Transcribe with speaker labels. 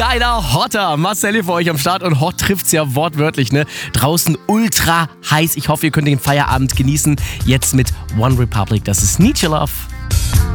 Speaker 1: kleiner Hotter. Marcel für euch am Start und Hot trifft's ja wortwörtlich, ne? Draußen ultra heiß. Ich hoffe, ihr könnt den Feierabend genießen. Jetzt mit One Republic. Das ist Need Your Love.